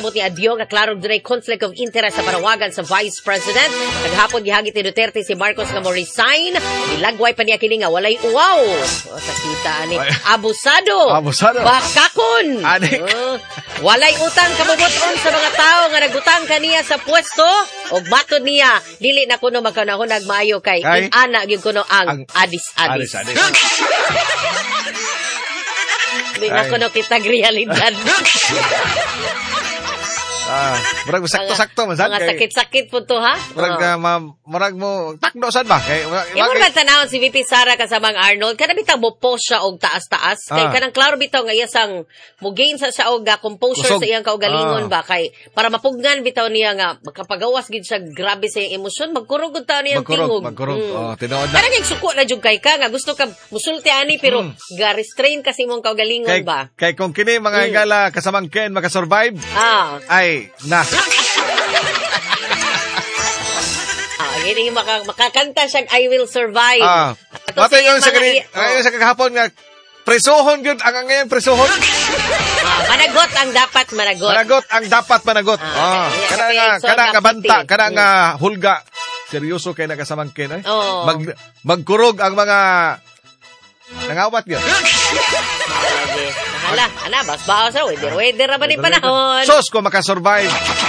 Nahitabo ni Adio nga klarong dunay conflict of interest sa panawagan sa Vice President. Naghapon gihagit ni Duterte si Marcos nga mo resign. Ilagway pa niya kini nga walay uwaw. Sakita ani. Abusado. Bakakon. Walay utang kabubuton sa mga tao nga nagutang kaniya sa pwesto og matod niya dili na kuno magkanahon nagmaayo kay ana gyud kuno ang adis-adis. Di na kuno kitag realidad. Murag sakto-sakto man sad. Mga sakit-sakit po to ha. Murag mo takdo sad ba kay imo ra tanawon si VP Sara kasamang Arnold kada bitaw mo post siya og taas-taas kay kanang klaro bitaw nga iyang mo gain sa og composure sa iyang kaugalingon ba kay para mapugnan bitaw niya nga makapagawas gid siya grabe sa iyang emosyon magkurog gud taw niyang tingog. Tinuod na. Kanang suko na jud kay ka nga gusto ka musulti ani pero ga-restrain kasi imong kaugalingon ba. Kay kung kini mga igala kasamang Ken maka-survive. Ay na. Hindi makakanta siya, I will survive. Matay yung sa kagahapon nga, presohon yun, ang ngayon presohon. Managot ang dapat managot. Managot ang dapat managot. Kada nga banta, kada nga hulga. Seryoso kayo nakasamangkin. Magkurog ang mga nangawat yun. Hala, bawas raw. Weather na ba ni panahon? Sos ko makasurvive.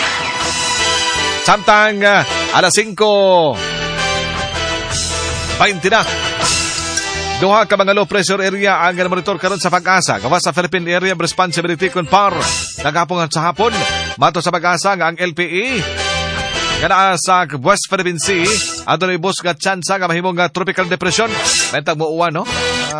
Samtang alas 5:20 na. Duha ka mga low pressure area ang monitor karon sa Pag-asa. Gawas sa Philippine Area of Responsibility kon PAR. Nagapong sa hapon, mato sa Pag-asa nga ang LPE kana sa West Philippine Sea adunay bus nga tsansa nga mahimong nga tropical depression. Nantag mo uwan no?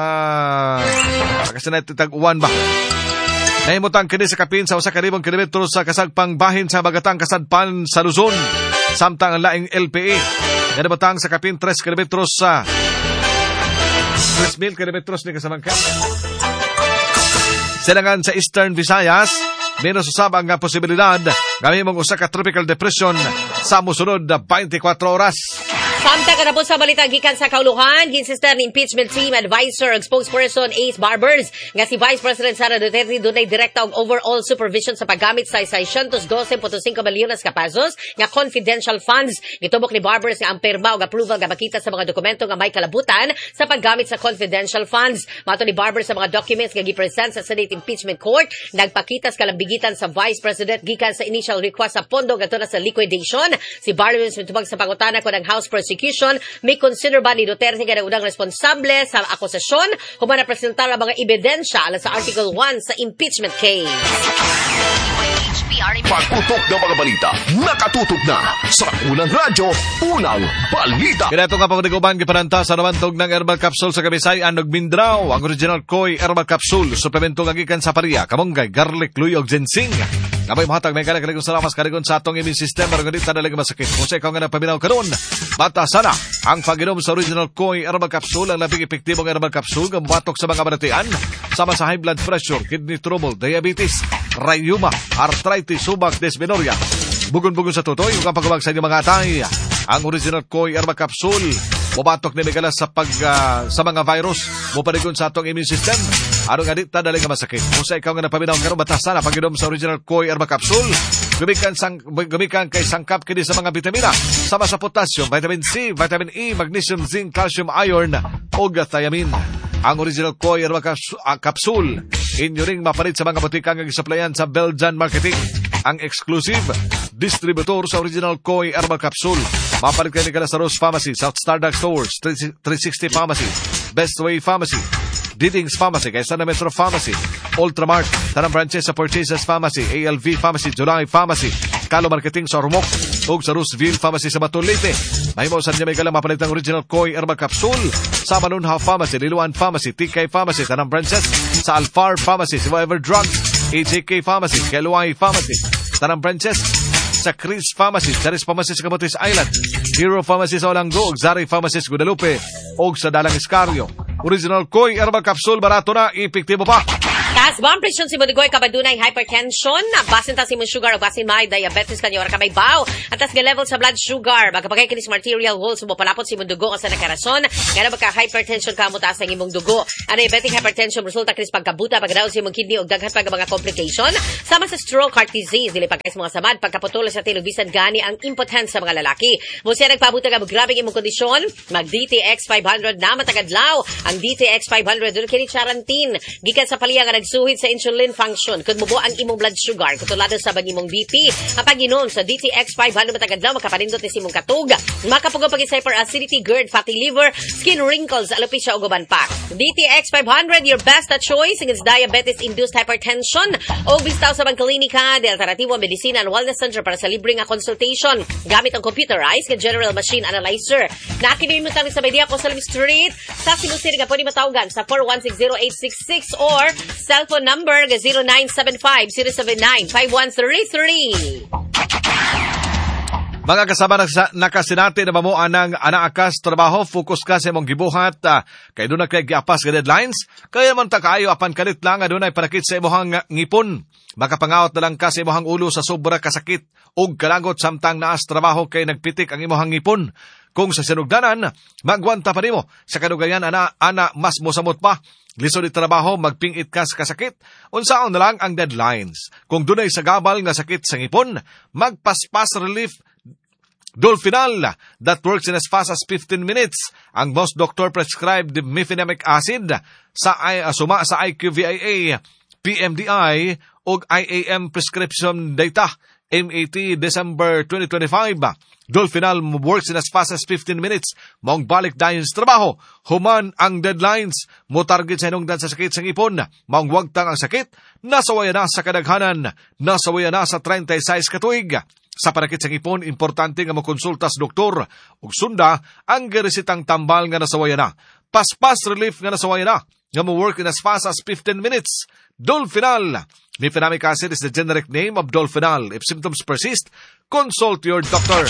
Kasi natitag uwan ba? Nahimutang kini sa kapin sa 1,000 kilometro sa kasagpang bahin sa Bagatang Kasadpan sa Luzon. Samtang ang laing LPE nahimutang sa kapin 3 kilometros sa 3,000 kilometros ni kasamangka. Silangan sa Eastern Visayas, menos usab ang posibilidad ng mong usa ka tropical depression sa mosunod na 24 oras. Samtang kanapos sa balita gikan sa kauluhan, ginsister ni impeachment team advisor ug spokesperson Ace Barbers nga si Vice President Sara Duterte dunay direkta og overall supervision sa paggamit sa 612.5 milyones ka pesos nga confidential funds. Gitubok ni Barbers nga ang pirma og approval nga makita sa mga dokumento nga may kalabutan sa paggamit sa confidential funds. Mato ni Barbers sa mga documents nga gipresent sa Senate Impeachment Court, nagpakita sa kalambigitan sa Vice President gikan sa initial request sa pondo ngadto na sa liquidation. Si Barbers mitubag sa pangutana ko ng House Prosecution may consider ba ni Duterte nga unang responsable sa akusasyon human na presentar ang mga ebidensya alang sa Article 1 sa impeachment case. Pagputok ng mga balita, nakatutok na sa Unang Radyo, Unang Balita. Kinato nga pagdiguban giparanta sa namantog ng herbal capsule sa Kabisayan ug Mindanao, ang original Koi herbal capsule, suplemento nga gikan sa pariya, kamonggay, garlic, luy ug ginseng. Kamay mahatag may kaligon salamas kaligon sa atong immune system pero ganito talaga masakit. Kung sa ikaw nga napaminaw karon, bata sana ang pag-inom sa original Koi herbal capsule, ang labing epektibong herbal capsule nga mabatok sa mga balatian sama sa high blood pressure, kidney trouble, diabetes, rayuma, arthritis, subak, dysmenorrhea, bugon-bugon sa tutoy ug ang pagubag sa inyong mga atay. Ang original Koi herbal capsule mabatok ni Miguelas sa mga virus mo panigon sa atong immune system. Ano nga dita dali nga masakit. Kung sa ikaw nga napaminaw karon batasan na pag-inom sa original Koi herbal capsule, gumikan kay sangkap kini sa mga bitamina sama sa potassium, vitamin C, vitamin E, magnesium, zinc, calcium, iron ug thiamine. Ang original Koi herbal capsule inyo ring mapalit sa mga botika nga gisuplayan sa Belgian Marketing. Ang exclusive distributor sa original Koi herbal capsule. Mapalit kayo ni sa Rose Pharmacy, South Stardust Stores, 360 Pharmacy, Best Way Pharmacy, Didings Pharmacy, Quezon Metro Pharmacy, Ultramart, Tanang Branches sa Purchases Pharmacy, ALV Pharmacy, July Pharmacy, Kalo Marketing sa Ormoc, ug sa Rooseville Pharmacy sa Batulite. Mahimo-san niya may galang mapalit ang original Koi herbal capsule sa Manunhaw Pharmacy, Liluan Pharmacy, TK Pharmacy, Tanang Branches sa Alfar Pharmacy, Survivor Drugs, AJK Pharmacy, Keluay Pharmacy, Tanang Branches sa Chris Pharmacy, Charis Pharmacy sa Camotes Island, Hero Pharmacy sa Olanggo, Zari Pharmacy sa Guadalupe, o sa Dalang Iscario. Original Koi herbal capsule, barato na, epektibo pa. Taas ba ang presyon si Mudugoy kapag dunay hypertension? Basin ta si mong sugar o basin may diabetes kanyo or kamay baw. At tas level sa blood sugar. Magkapagay kinis arterial walls mo palapot si mong dugo sa nakarason. Kaya magka-hypertension ka mo taas ang imong dugo. Ang diabetic hypertension resulta kinis pagkabuta pagkadaw si mong kidney o daghan pag mga complication. Sama sa stroke, heart disease, dili pagkais mga samad, pagkaputol sa tilubisan gani ang impotence sa mga lalaki. Mosya nagpabuta ka grabing imong kondisyon. Mag DTX 500 na matagadlaw. Ang DTX 500 dun kini charantin. Gikan sa paliya nga nagsuhid sa insulin function kung mubo ang imong blood sugar kutulado sa imong BP. Kapag inom sa DTX 500 matagadlaw makapanindot ni simong katug. Makapugong pag hyperacidity, GERD, fatty liver, skin wrinkles, alopecia ug uban pa. DTX 500 your best choice against diabetes-induced hypertension. O bistaw sa Bangkalinika, de Alternativo Medicina and Wellness Center para sa libre nga consultation. Gamit ang computerized nga general machine analyzer. Nakinig mo tayo sa Media Cosalim Street sa Simusiri nga pwede matawagan sa 4160866 or cellphone number 0975-079-5133. Mga kasama nakasinati na mo anang anaakas trabaho, focus ka sa imong gibuhat, kay doon na kay giapas ka deadlines, kaya man ta kaayo apan kalit lang doon ay panakit sa imong ngipon. Makapangawat na lang ka sa imong ulo sa sobra kasakit ug kalagot samtang naas trabaho kay nagpitik ang imong ngipon. Kung sa sinugdanan, magwanta pa nimo sa kadugayan ana mas mosamot pa. Lisod di trabaho, magpingit ka sa kasakit, unsaon na lang ang deadlines. Kung dunay sa gabal nga sakit sa ngipon, magpaspas relief Dolfinal that works in as fast as 15 minutes. Ang most doctor prescribed mefenamic acid sa suma sa IQVIA, PMDI ug IAM prescription data MAT December 2025. Dolfinal works in as fast as 15 minutes. Maong balik dayon sa trabaho. Human ang deadlines. Mo target sa hinungdan sa sakit sa ngipon. Maong wagtang ang sakit. Nasawaya na sa kadaghanan. Nasawaya na sa 36 katuig. Sa panakit sa ngipon, importante nga makonsulta sa doktor. Ug sunda ang giresitang tambal nga nasawaya na. Paspas relief nga nasawaya na. Nga mo work in as fast as 15 minutes. Dolfinal. Mefenamic acid is the generic name of Dolfinal. If symptoms persist, consult your doctor.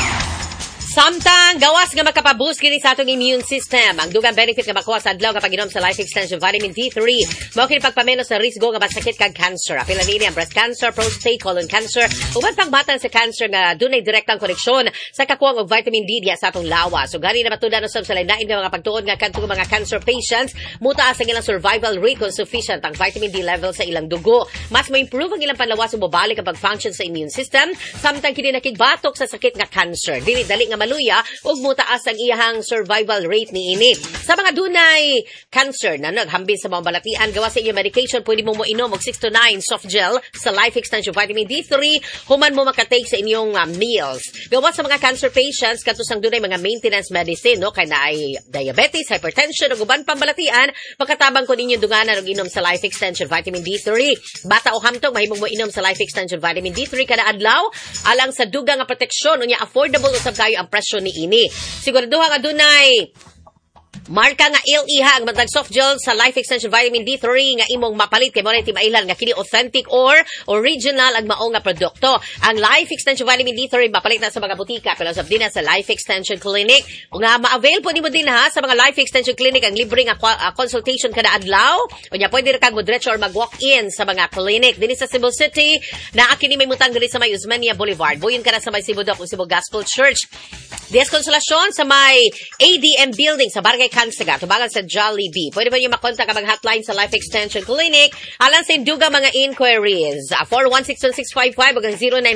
Samtang gawas nga makapaboost kini sa atong immune system. Ang dugang benefit nga makuha sa adlaw kapag inom sa Life Extension Vitamin D3. Mao kini pagpamenos sa risgo nga masakit kag cancer. Apil ani ang breast cancer, prostate, colon cancer, uban pang batan sa cancer nga dunay direktang koneksyon sa kakuwang og vitamin D diya sa atong lawas. So gani na matudan usab sa lain-lain nga mga pagtuon nga kadtong mga cancer patients, mutaas ang ilang survival rate kung sufficient ang vitamin D level sa ilang dugo. Mas ma-improve ang ilang panlawas ug mobalik ang pag-function sa immune system samtang kini nakigbatok sa sakit nga cancer. Dili dali nga maluya ug mutaas ang iyahang survival rate niini. Sa mga dunay cancer na naghambin sa mga balatian gawa sa iyang medication, pwede mo inom og 6 to 9 soft gel sa Life Extension Vitamin D3 human mo makatake sa inyong meals. Gawa sa mga cancer patients katusang dunay mga maintenance medicine kay naay diabetes, hypertension ug uban pang balatian, pagkatabang ko ninyo dunganan og inom sa Life Extension Vitamin D3. Bata o hamtong mahimong mo inom sa Life Extension Vitamin D3 kada adlaw alang sa dugang nga proteksyon unya affordable usab kayo ang presyo ni ini. Siguraduha nga dunay marka nga iha ang matag soft gel sa Life Extension Vitamin D3 nga imong mapalit kay mo na timailan nga kini authentic or original ang mao nga produkto. Ang Life Extension Vitamin D3 mapalit na sa mga butika pero usab din na sa Life Extension Clinic. Nga ma-avail po nimo din ha sa mga Life Extension Clinic ang libre nga consultation kada adlaw. Unya pwede ra kag mo diretso or mag-walk-in sa mga clinic dinhi sa Cebu City. Naa kini may mutang diri sa may Usmania Boulevard. Buyon ka na sa may Cebu Doc ug Cebu Gospel Church. Dias Consolacion sa may ADM Building sa Barangay Kansaga, tubangan sa Jollibee. Pwede ba niyo makontak ang mga hotline sa Life Extension Clinic alang sa duga mga inquiries. 416-1655 hanggang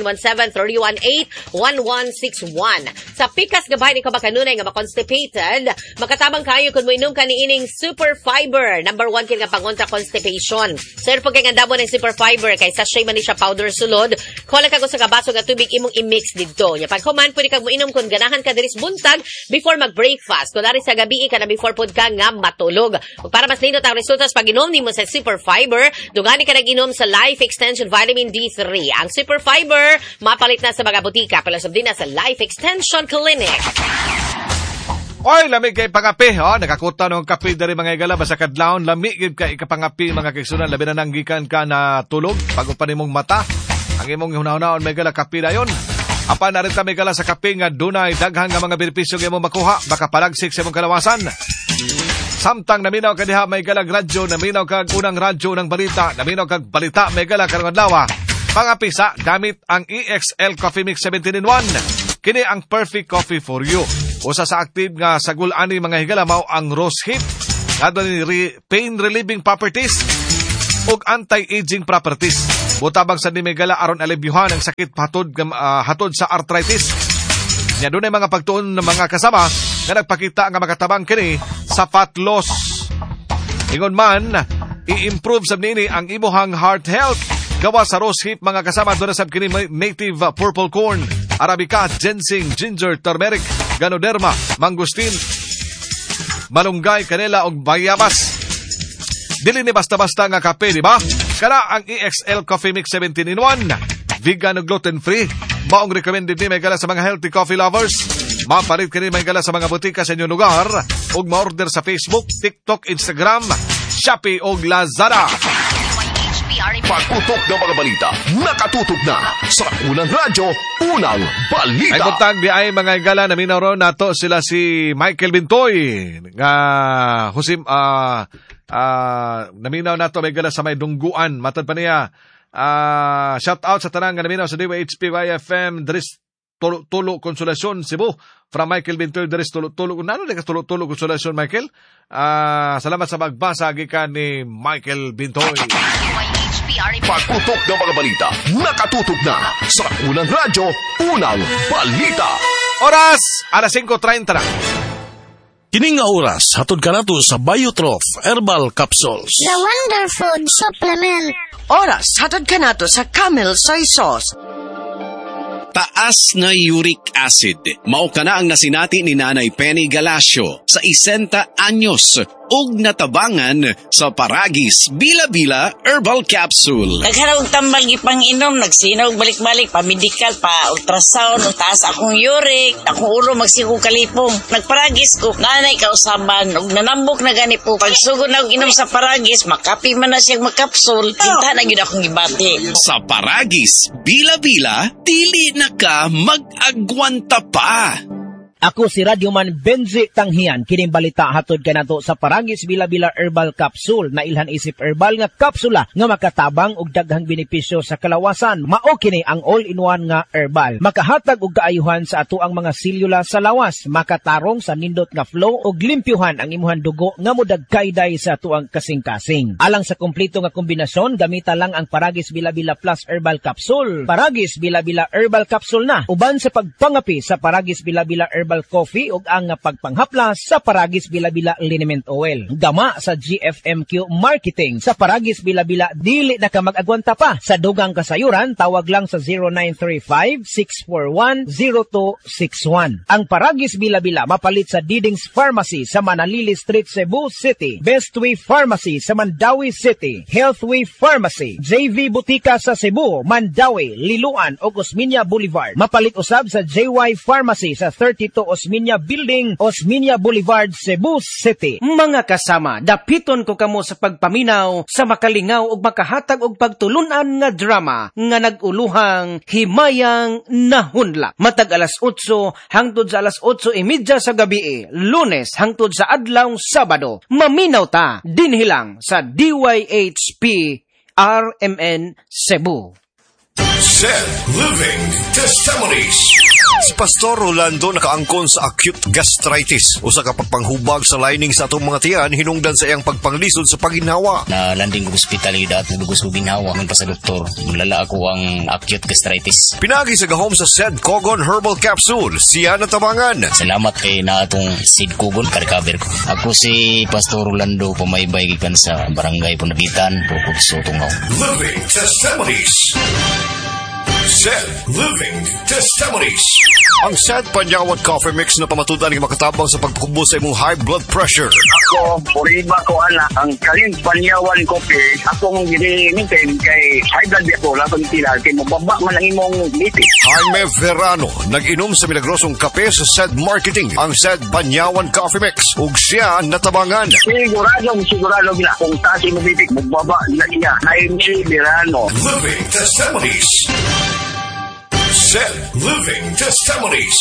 0917-318-1161. Sa pikas gabay ni kabakanunay nga makonstipated, makatabang kayo kung mo inom ka ni ining Super Fiber. Number 1 kin nga pangontra constipation. Sir, pag ang damo ng Super Fiber kay sachet man ni siya powder sulod, kuha ka sa kabaso nga tubig imong i-mix dito. Nya pag human pwede kag mo inom kung ganahan ka diris buntag before mag-breakfast. Kunwari sa gabi ka na before pod ka nga matulog. Ug para mas nindot ang resultas pag inom nimo sa Super Fiber, dugani ka nag-inom sa Life Extension Vitamin D3. Ang Super Fiber mapalit na sa mga butika pero sab din na sa Life Extension Clinic. Oy, lamig kay pangapi. Nakakuta ng kape dari mga igala basta kadlawon lamig kay ikapangapi mga kaigsunan labi na nanggikan ka na tulog bago pa nimong mata. Ang imong hunahunahon may gala kape dayon. Apan narita may gala sa kape nga dunay daghang nga mga benepisyo nga imong makuha, makapalagsik sa imong kalawasan. Samtang naminaw kadiha may galag radyo, naminaw kag unang radyo ng balita, naminaw kag balita may galag karong adlaw. Mga pisa gamit ang EXL Coffee Mix 17-in-1. Kini ang perfect coffee for you. Usa sa active nga sagul ani mga higala mao ang rose hip. Adunay pain relieving properties ug anti-aging properties. Butabang sa nimegala aron alibyuhan ang sakit hatod sa arthritis. Nya dunay mga pagtuon ng mga kasama nga nagpakita nga makatabang kini sa fat loss. Ingon man, i-improve sa nini ang imuhang heart health. Gawa sa rose hip mga kasama doon sa kini native purple corn, arabica, ginseng, ginger, turmeric, ganoderma, mangustin, malunggay, kanela ug bayabas. Dili ni basta-basta nga kape, di ba? Kana ang EXL Coffee Mix 17-in-1. Vegan ug gluten-free. Maong recommended ni may gala sa mga healthy coffee lovers. Mapalit kini may gala sa mga butika sa inyong lugar ug ma-order sa Facebook, TikTok, Instagram, Shopee ug Lazada. Pagputok ng mga balita, nakatutok na sa unang radyo, unang balita. Ay buntag di ay mga igala na minaw nato sila si Michael Bintoy nga husim naminaw nato may gala sa may dungguan matod pa niya. Shout out sa tanang nga naminaw sa DWHP YFM Dres Tulo Konsolasyon Cebu from Michael Bintoy Dres Tulo nano ni ka Tulo Konsolasyon Michael. Salamat sa magbasa gikan ni Michael Bintoy. Pagputok ng mga balita, nakatutok na sa unang radyo, unang balita. Oras, alas 5:30 na. Kining nga oras, hatod ka nato sa Biotrof Herbal Capsules. The Wonder Food Supplement. Oras, hatod ka nato sa Camel Soy Sauce. Taas na uric acid. Mao kana ang nasinati ni Nanay Penny Galasio sa 60 anyos ug natabangan sa Paragis Bila-Bila Herbal Capsule. Nagharawag tambang ipang-inom, nagsinaw balik-balik, pa-medical, pa-ultrasound, taas akong uric, akong ulo magsiku kalipong. Nagparagis ko, nanay kausaban, ug nanambok na gani po. Pagsugod na inom sa Paragis, makapi man na siyang magkapsul, kinta na yun akong gibati. Sa Paragis Bila-Bila, dili na ka mag-agwanta pa. Ako si Radyoman Benji Tanghian, kining balita hatod kanato sa Paragis Bila-Bila Herbal Capsule na ilhan isip herbal nga kapsula nga makatabang og daghang benepisyo sa kalawasan. Mao kini ang all-in-one nga herbal. Makahatag og kaayuhan sa ato ang mga selula sa lawas, makatarong sa nindot nga flow og limpyuhan ang imuhang dugo nga modagkayday sa tuang kasing-kasing. Alang sa kumpleto nga kombinasyon, gamita lang ang Paragis Bila-Bila Plus Herbal Capsule. Paragis Bila-Bila Herbal Capsule na uban sa pagpangapi sa Paragis Bila-Bila Herbal Coffee ug ang pagpanghaplas sa Paragis Bila-Bila Liniment Oil. Gama sa GFMQ Marketing sa Paragis Bila-Bila dili na ka mag-agwanta pa. Sa dugang kasayuran, tawag lang sa 0935-641-0261. Ang Paragis Bila-Bila mapalit sa Diding's Pharmacy sa Manalili Street, Cebu City, Bestway Pharmacy sa Mandawi City, Healthway Pharmacy, JV Butika sa Cebu, Mandawi, Liloan ug Osmeña Boulevard. Mapalit usab sa JY Pharmacy sa 32 Osmeña Building, Osmeña Boulevard, Cebu City. Mga kasama, dapiton ko kamo sa pagpaminaw sa makalingaw ug makahatag og pagtulunan nga drama nga naguluhang Himayang Nahunlak. Matag alas 8 hangtod sa alas 8:30 sa gabi, Lunes hangtod sa adlaw Sabado. Maminaw ta dinhi lang sa DYHP RMN Cebu. Said Living Testimonies. Si Pastor Rolando nakaangkon sa acute gastritis. Usa ka pagpanghubag sa lining sa atong mga tiyan hinungdan sa iyang pagpanglisod sa pagginhawa. Na landing ko ospitalidad at dugos ko ginhawa man pa sa doktor. Mulala ako ang acute gastritis. Pinagi sa gahom sa Said Kogon Herbal Capsule. Siya natabangan. Salamat kay na atong Said Kogon ka-recover ko. Ako si Pastor Rolando, pumaybay gikan sa Barangay Punabitan, Bukod Sotungaw. Living Testimonies. Said Living Testimonies. Ang Said Panyawan Coffee Mix na pamatudan ng makatabang sa pagkubo sa imong high blood pressure. Ako, puriba ko anak, ang Kaling Panyawan Coffee, akong ginimitin kay high blood ako, lakon tila, kay mababa man ang imong lipid. Jaime Verano, nag-inom sa milagrosong kape sa Said Marketing, ang Said Panyawan Coffee Mix, ug siya natabangan. Sigurado gina, kung taas imong lipid, mababa na siya. Jaime Verano. Living Testimonies. Said Living Testimonies.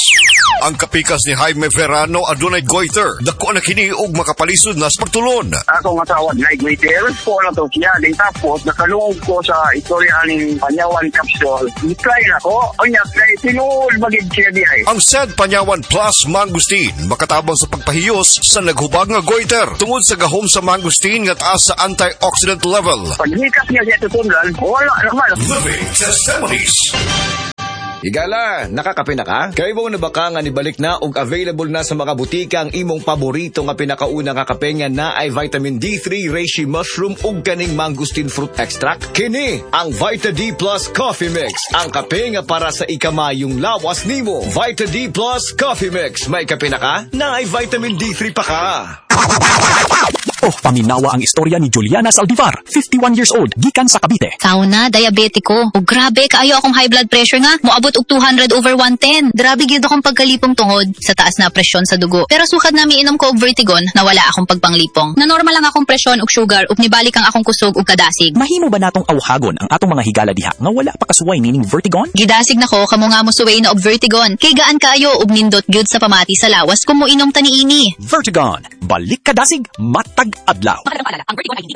Ang kapikas ni Jaime Verano adunay goiter. Dako na kini og makapalisod na sa pagtulon. Ako nga tawad na igwiter ko na to siya. Then tapos nakalungog ko sa istorya ng Panyawan Capsule. I-try na ko. O niya, kaya tinul magig siya di ay. Ang said Panyawan Plus Mangustin makatabang sa pagpahiyos sa naghubag nga goiter tungod sa gahom sa mangustin nga taas sa antioxidant level. Pag hikas niya siya tutundan, wala naman. Living Testimonies. Higala, nakakape na ka? Kaya mo na baka nga nibalik na og available na sa mga butika ang imong paborito nga pinakauna nga kape nga na ay vitamin D3 reishi mushroom ug kaning mangosteen fruit extract? Kini ang Vita D Plus Coffee Mix, ang kape nga para sa ikamayong lawas nimo. Vita D Plus Coffee Mix, may kape na ka? Na ay vitamin D3 pa ka. Oh, paminawa ang istorya ni Juliana Saldivar, 51 years old, gikan sa Cavite. Sauna, diabetiko. O grabe, kaayo akong high blood pressure nga. Moabot og 200/110. Grabe gyud akong pagkalipong tungod sa taas na presyon sa dugo. Pero sukad na miinom ko og Vertigon, nawala akong pagpanglipong. Na normal lang akong presyon og sugar ug nibalik ang akong kusog ug kadasig. Mahimo ba natong awhagon ang atong mga higala diha nga wala pa kasuway nining Vertigon? Gidasig nako kamo nga mo suway na og Vertigon. Kay gaan kaayo ug nindot gyud sa pamati sa lawas kung moinom ta niini. Vertigon, balik kadasig, matag adlaw. Ang Vertigon ay